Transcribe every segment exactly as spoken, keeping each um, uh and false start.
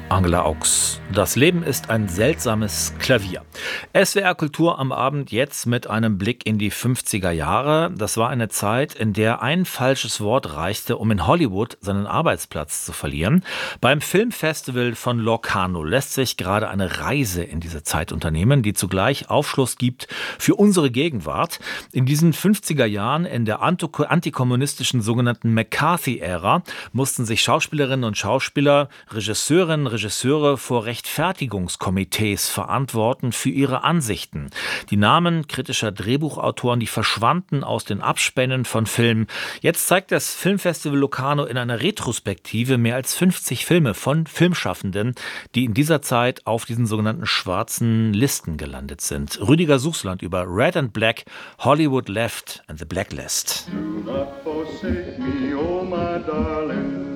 Angela Augs. Das Leben ist ein seltsames Klavier. S W R Kultur am Abend jetzt mit einem Blick in die fünfziger Jahre. Das war eine Zeit, in der ein falsches Wort reichte, um in Hollywood seinen Arbeitsplatz zu verlieren. Beim Filmfestival von Locarno lässt sich gerade eine Reise in diese Zeit unternehmen, die zugleich Aufschluss gibt für unsere Gegenwart. In diesen fünfziger Jahren, in der antikommunistischen sogenannten McCarthy-Ära, mussten sich Schauspielerinnen und Schauspieler, Regisseurinnen, Regisseure vor Rechtfertigungskomitees verantworten für ihre Ansichten. Die Namen kritischer Drehbuchautoren, die verschwanden aus den Abspänen von Filmen. Jetzt zeigt das Filmfestival Locarno in einer Retrospektive mehr als fünfzig Filme von Filmschaffenden, die in dieser Zeit auf diesen sogenannten schwarzen Listen gelandet sind. Rüdiger Suchsland über Red and Black, Hollywood Left and the Blacklist. Do not forsake me, oh my darling.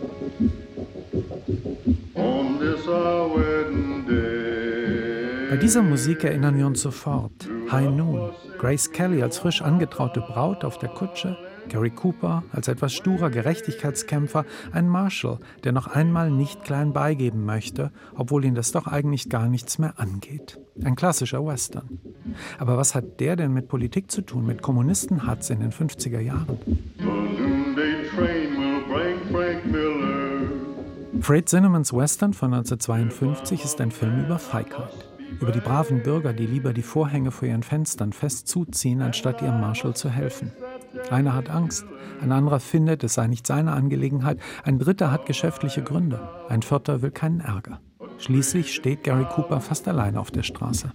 Bei dieser Musik erinnern wir uns sofort. High Noon, Grace Kelly als frisch angetraute Braut auf der Kutsche, Gary Cooper als etwas sturer Gerechtigkeitskämpfer, ein Marshall, der noch einmal nicht klein beigeben möchte, obwohl ihn das doch eigentlich gar nichts mehr angeht. Ein klassischer Western. Aber was hat der denn mit Politik zu tun, mit Kommunisten-Hatz in den fünfziger Jahren? Fred Zinnemans Western von neunzehnhundertzweiundfünfzig ist ein Film über Feigheit. Über die braven Bürger, die lieber die Vorhänge vor ihren Fenstern fest zuziehen, anstatt ihrem Marshall zu helfen. Einer hat Angst, ein anderer findet, es sei nicht seine Angelegenheit, ein dritter hat geschäftliche Gründe, ein vierter will keinen Ärger. Schließlich steht Gary Cooper fast allein auf der Straße.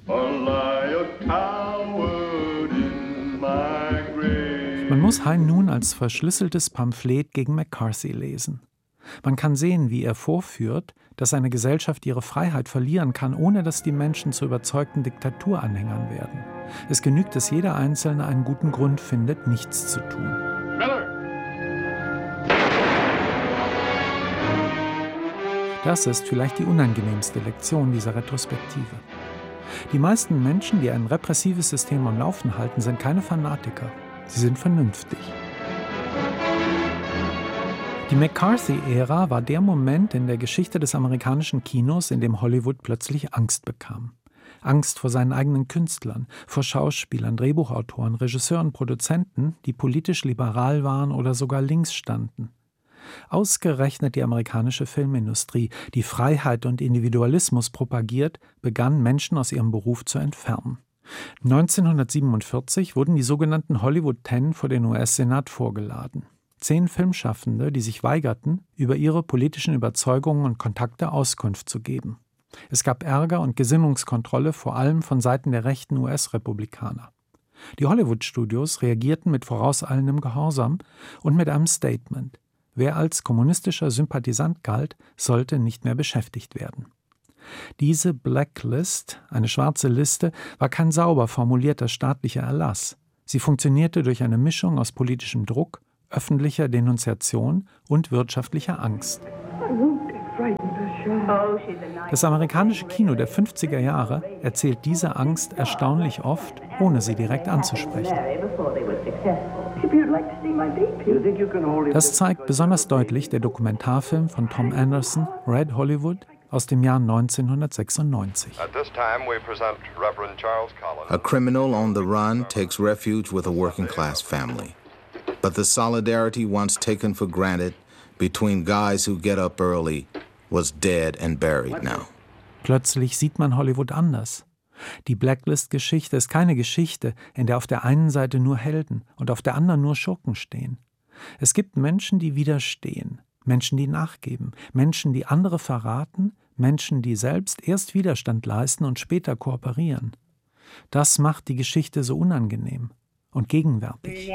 Man muss High Noon als verschlüsseltes Pamphlet gegen McCarthy lesen. Man kann sehen, wie er vorführt, dass eine Gesellschaft ihre Freiheit verlieren kann, ohne dass die Menschen zu überzeugten Diktaturanhängern werden. Es genügt, dass jeder Einzelne einen guten Grund findet, nichts zu tun. Miller! Das ist vielleicht die unangenehmste Lektion dieser Retrospektive. Die meisten Menschen, die ein repressives System am Laufen halten, sind keine Fanatiker. Sie sind vernünftig. Die McCarthy-Ära war der Moment in der Geschichte des amerikanischen Kinos, in dem Hollywood plötzlich Angst bekam. Angst vor seinen eigenen Künstlern, vor Schauspielern, Drehbuchautoren, Regisseuren, Produzenten, die politisch liberal waren oder sogar links standen. Ausgerechnet die amerikanische Filmindustrie, die Freiheit und Individualismus propagiert, begann Menschen aus ihrem Beruf zu entfernen. neunzehnhundertsiebenundvierzig wurden die sogenannten Hollywood Ten vor den U S-Senat vorgeladen. Zehn Filmschaffende, die sich weigerten, über ihre politischen Überzeugungen und Kontakte Auskunft zu geben. Es gab Ärger und Gesinnungskontrolle, vor allem von Seiten der rechten U S-Republikaner. Die Hollywood-Studios reagierten mit vorauseilendem Gehorsam und mit einem Statement. Wer als kommunistischer Sympathisant galt, sollte nicht mehr beschäftigt werden. Diese Blacklist, eine schwarze Liste, war kein sauber formulierter staatlicher Erlass. Sie funktionierte durch eine Mischung aus politischem Druck, öffentlicher Denunziation und wirtschaftlicher Angst. Das amerikanische Kino der fünfziger Jahre erzählt diese Angst erstaunlich oft, ohne sie direkt anzusprechen. Das zeigt besonders deutlich der Dokumentarfilm von Tom Anderson, Red Hollywood, aus dem Jahr neunzehnhundertsechsundneunzig. A criminal on the run takes refuge with a working-class family. But the solidarity once taken for granted between guys who get up early was dead and buried now. Plötzlich sieht man Hollywood anders. Die Blacklist-Geschichte ist keine Geschichte, in der auf der einen Seite nur Helden und auf der anderen nur Schurken stehen. Es gibt Menschen, die widerstehen, Menschen, die nachgeben, Menschen, die andere verraten, Menschen, die selbst erst Widerstand leisten und später kooperieren. Das macht die Geschichte so unangenehm und gegenwärtig.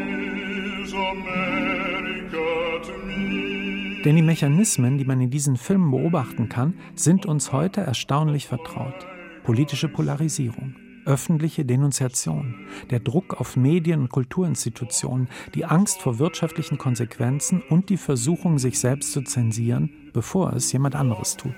Denn die Mechanismen, die man in diesen Filmen beobachten kann, sind uns heute erstaunlich vertraut. Politische Polarisierung, öffentliche Denunziation, der Druck auf Medien- und Kulturinstitutionen, die Angst vor wirtschaftlichen Konsequenzen und die Versuchung, sich selbst zu zensieren, bevor es jemand anderes tut.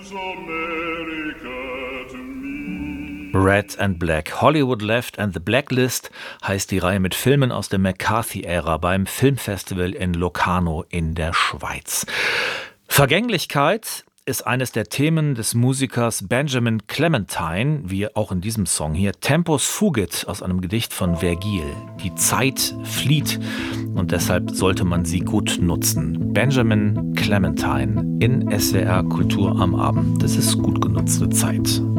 Red and Black, Hollywood Left and the Blacklist heißt die Reihe mit Filmen aus der McCarthy-Ära beim Filmfestival in Locarno in der Schweiz. Vergänglichkeit ist eines der Themen des Musikers Benjamin Clementine, wie auch in diesem Song hier, Tempus fugit aus einem Gedicht von Vergil. Die Zeit flieht und deshalb sollte man sie gut nutzen. Benjamin Clementine in S W R Kultur am Abend. Das ist gut genutzte Zeit.